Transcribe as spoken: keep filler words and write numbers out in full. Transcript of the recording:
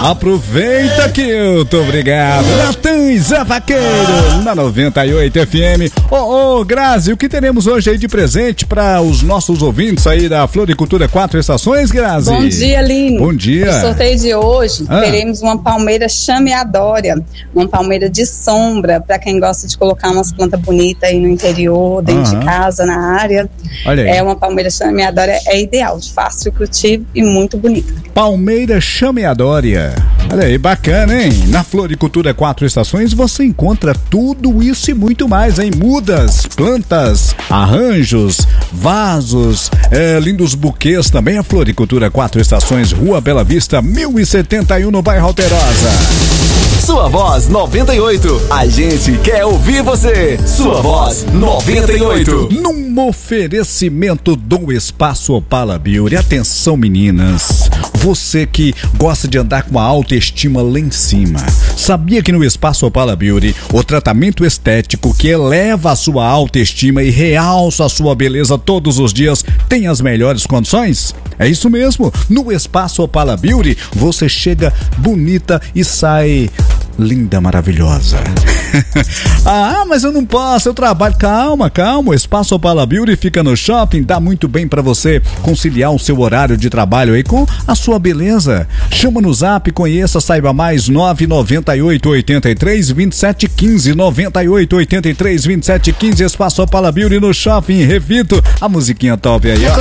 Aproveita que eu tô obrigado. Natan Zé Vaqueiro, na noventa e oito F M. Ô, oh, oh, Grazi, o que teremos hoje aí de presente para os nossos ouvintes aí da Floricultura Quatro Estações, Grazi? Bom dia, Lino. Bom dia. No sorteio de hoje, ah. teremos uma palmeira chameadória, uma palmeira de sombra, para quem gosta de colocar umas plantas bonitas aí no interior, dentro uhum. de casa, na área. Olha aí. É uma palmeira chameadória, é ideal, de fácil cultivo e muito bonita. Palmeira chameadória. Olha aí, bacana, hein? Na Floricultura Quatro Estações você encontra tudo isso e muito mais, hein? Mudas, plantas, arranjos, vasos, é, lindos buquês também. A Floricultura Quatro Estações, Rua Bela Vista, mil e setenta e um, no bairro Alterosa. Sua Voz noventa e oito. A gente quer ouvir você. Sua Voz noventa e oito. Num oferecimento do Espaço Opala Beauty. Atenção, meninas. Você que gosta de andar com a autoestima lá em cima. Sabia que no Espaço Opala Beauty, o tratamento estético que eleva a sua autoestima e realça a sua beleza todos os dias tem as melhores condições? É isso mesmo. No Espaço Opala Beauty, você chega bonita e sai linda, maravilhosa. Ah, mas eu não posso, eu trabalho. Calma, calma. O Espaço Opala Beauty fica no shopping, dá muito bem pra você conciliar o seu horário de trabalho aí com a sua beleza. Chama no zap, conheça, saiba mais. Nove nove oito, oito três, vinte e sete quinze. nove oito, oito três, vinte e sete quinze. Espaço Opala Beauty no shopping. Repito, a musiquinha top aí, ó.